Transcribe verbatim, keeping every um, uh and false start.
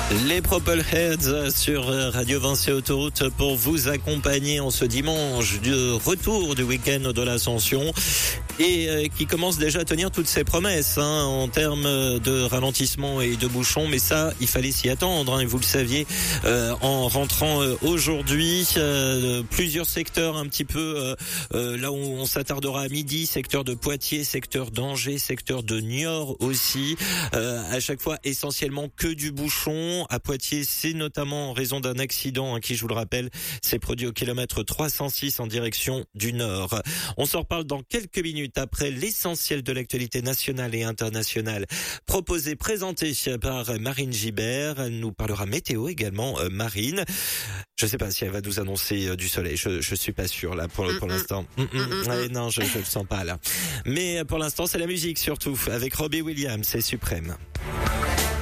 Les Propelheads sur Radio Vinci Autoroute pour vous accompagner en ce dimanche de retour du week-end de l'Ascension et qui commence déjà à tenir toutes ses promesses hein, en termes de ralentissement et de bouchons. Mais ça, il fallait s'y attendre hein, et vous le saviez euh, en rentrant euh, aujourd'hui. Euh, plusieurs secteurs un petit peu euh, euh, là où on s'attardera à midi, secteur de Poitiers, secteur d'Angers, secteur de Niort aussi. Euh, à chaque fois essentiellement que du bouchon. À Poitiers, c'est notamment en raison d'un accident hein, qui, je vous le rappelle, s'est produit au kilomètre trois cent six en direction du nord. On s'en reparle dans quelques minutes après l'essentiel de l'actualité nationale et internationale proposé, présenté par Marine Gibert. Elle nous parlera météo également, euh, Marine. Je ne sais pas si elle va nous annoncer euh, du soleil. Je je suis pas sûr là pour mm-hmm. pour l'instant. Mm-mm. Mm-hmm. Ouais, non, je je le sens pas là. Mais pour l'instant, c'est la musique surtout avec Robbie Williams, c'est suprême.